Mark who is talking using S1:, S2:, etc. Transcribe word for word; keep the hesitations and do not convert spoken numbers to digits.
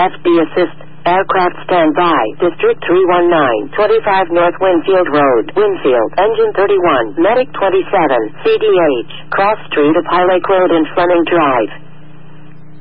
S1: F D assist. Aircraft standby. District three one nine, twenty-five North Winfield Road, Winfield. Engine thirty-one, Medic twenty-seven, C D H. Cross Street of High Lake Road and Fleming Drive.